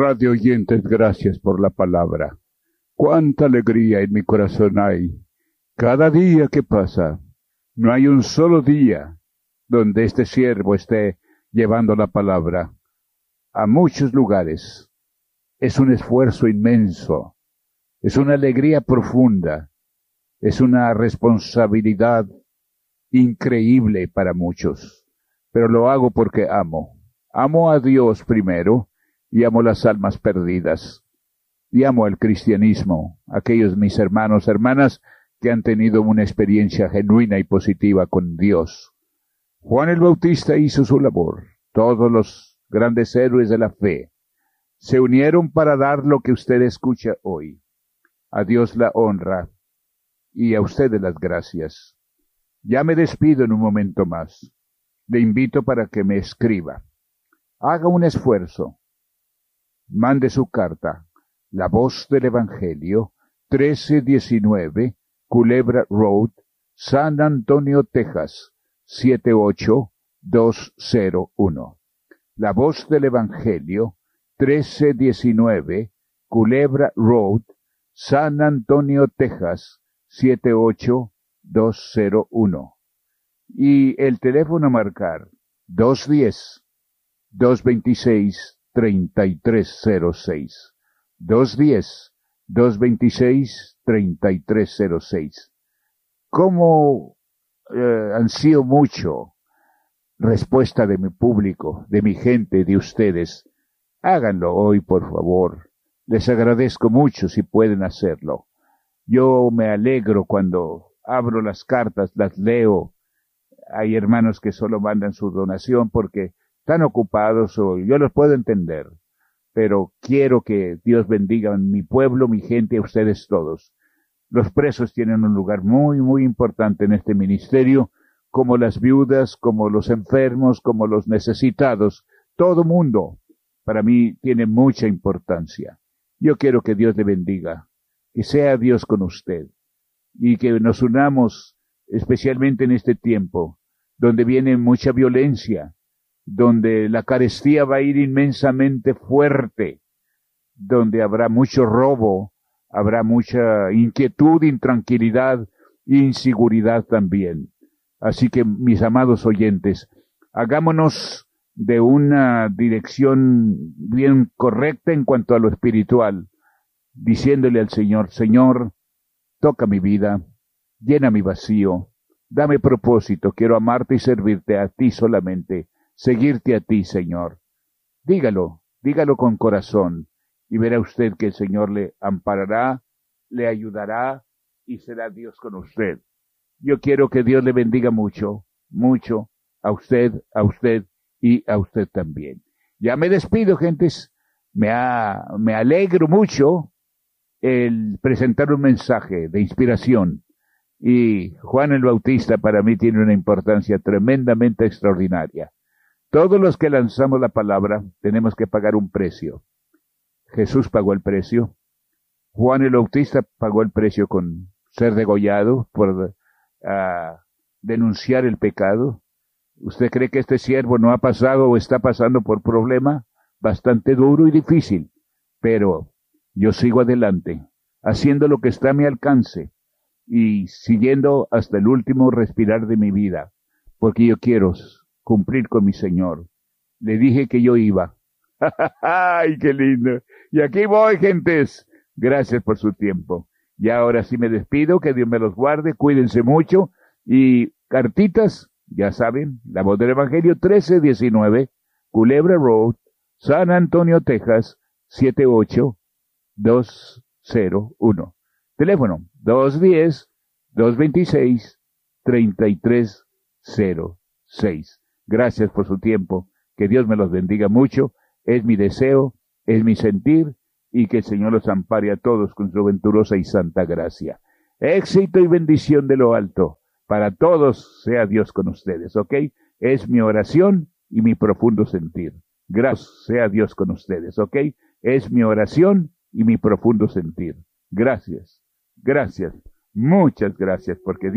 Radio oyentes, gracias por la palabra. Cuánta alegría en mi corazón hay. Cada día que pasa, no hay un solo día donde este siervo esté llevando la palabra a muchos lugares. Es un esfuerzo inmenso, es una alegría profunda, es una responsabilidad increíble para muchos, pero lo hago porque amo. Amo a Dios primero y amo las almas perdidas y amo el cristianismo, aquellos mis hermanos, hermanas que han tenido una experiencia genuina y positiva con Dios. Juan el Bautista hizo su labor. Todos los grandes héroes de la fe se unieron para dar lo que usted escucha hoy. A Dios la honra y a ustedes las gracias. Ya me despido en un momento más. Le invito para que me escriba. Haga un esfuerzo. Mande su carta. La Voz del Evangelio, 1319, Culebra Road, San Antonio, Texas, 78201. La Voz del Evangelio, 1319, Culebra Road, San Antonio, Texas, 78201. Y el teléfono a marcar, 210-226-3306. 210-226-3306. ¿Cómo ansío mucho respuesta de mi público, de mi gente, de ustedes? Háganlo hoy, por favor. Les agradezco mucho si pueden hacerlo. Yo me alegro cuando abro las cartas, las leo. Hay hermanos que solo mandan su donación porque están ocupados o yo los puedo entender. Pero quiero que Dios bendiga a mi pueblo, mi gente, a ustedes todos. Los presos tienen un lugar muy, muy importante en este ministerio, como las viudas, como los enfermos, como los necesitados. Todo mundo, para mí, tiene mucha importancia. Yo quiero que Dios le bendiga, que sea Dios con usted, y que nos unamos, especialmente en este tiempo, donde viene mucha violencia, donde la carestía va a ir inmensamente fuerte, donde habrá mucho robo, habrá mucha inquietud, intranquilidad e inseguridad también. Así que, mis amados oyentes, hagámonos de una dirección bien correcta en cuanto a lo espiritual, diciéndole al Señor, Señor, toca mi vida, llena mi vacío, dame propósito, quiero amarte y servirte a ti solamente, seguirte a ti, Señor. Dígalo con corazón y verá usted que el Señor le amparará, le ayudará y será Dios con usted. Yo quiero que Dios le bendiga mucho, mucho a usted y a usted también. Ya me despido, gentes. Me alegro mucho el presentar un mensaje de inspiración. Y Juan el Bautista para mí tiene una importancia tremendamente extraordinaria. Todos los que lanzamos la palabra tenemos que pagar un precio. Jesús pagó el precio. Juan el Bautista pagó el precio con ser degollado por denunciar el pecado. ¿Usted cree que este siervo no ha pasado o está pasando por problema bastante duro y difícil? Pero yo sigo adelante, haciendo lo que está a mi alcance y siguiendo hasta el último respirar de mi vida, porque yo quiero cumplir con mi Señor. Le dije que yo iba. ¡Ay, qué lindo! Y aquí voy, gentes. Gracias por su tiempo. Y ahora sí me despido, que Dios me los guarde, cuídense mucho. Y cartitas, ya saben, La Voz del Evangelio, 1319, Culebra Road, San Antonio, Texas, 78201. Teléfono, 210-226-3306. Gracias por su tiempo. Que Dios me los bendiga mucho. Es mi deseo, es mi sentir, y que el Señor los ampare a todos con su venturosa y santa gracia. Éxito y bendición de lo alto. Para todos sea Dios con ustedes, ¿ok? Es mi oración y mi profundo sentir. Gracias sea Dios con ustedes, ¿ok? Es mi oración y mi profundo sentir. Gracias, muchas gracias, porque